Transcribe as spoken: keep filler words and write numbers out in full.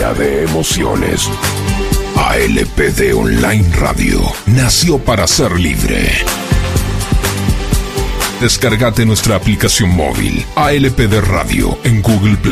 llena de emociones. A L P D Online Radio nació para ser libre. Descargate nuestra aplicación móvil A L P D Radio en Google Play.